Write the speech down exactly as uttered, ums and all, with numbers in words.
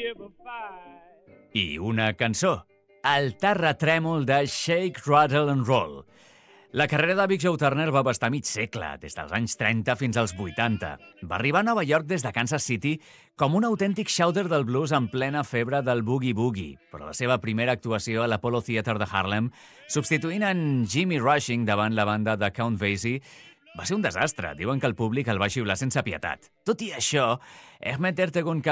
I una cançó, el terratrèmol de Shake, Rattle and Roll. La carrera de Big Joe Turner va abastar mig segle, des dels anys trenta fins als vuitanta. Va arribar a Nova York des de Kansas City com un autèntic shouter del blues en plena febre del boogie-boogie, però la seva primera actuació a l'Apollo Theater de Harlem, substituint en Jimmy Rushing davant la banda de Count Basie, va ser un desastre. Diuen que el públic el va xiular sense pietat. Tot i això, Ahmet Ertegun